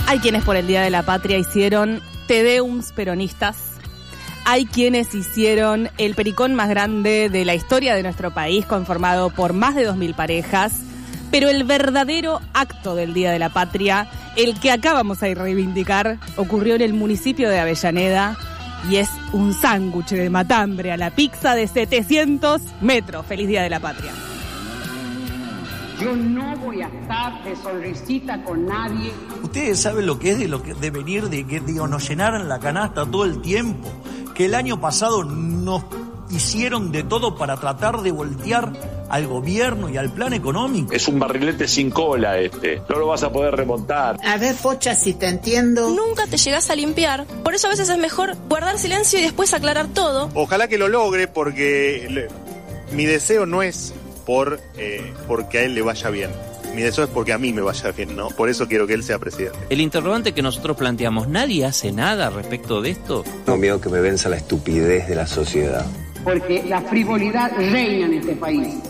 Hay quienes por el Día de la Patria hicieron tedeums peronistas. Hay quienes hicieron el pericón más grande de la historia de nuestro país, conformado por más de 2.000 parejas. Pero el verdadero acto del Día de la Patria, el que acá vamos a reivindicar, ocurrió en el municipio de Avellaneda y es un sándwich de matambre a la pizza de 700 metros. ¡Feliz Día de la Patria! Yo no voy a estar de sonrisita con nadie. Ustedes saben lo que es de venir, de que nos llenaran la canasta todo el tiempo, que el año pasado nos hicieron de todo para tratar de voltear al gobierno y al plan económico. Es un barrilete sin cola no lo vas a poder remontar. A ver, Pocha, si te entiendo. Nunca te llegás a limpiar, por eso a veces es mejor guardar silencio y después aclarar todo. Ojalá que lo logre, porque mi deseo no es porque a él le vaya bien. Mi deseo es porque a mí me vaya bien, ¿no? Por eso quiero que él sea presidente. El interrogante que nosotros planteamos, ¿nadie hace nada respecto de esto? No, miedo que me venza la estupidez de la sociedad. Porque la frivolidad reina en este país.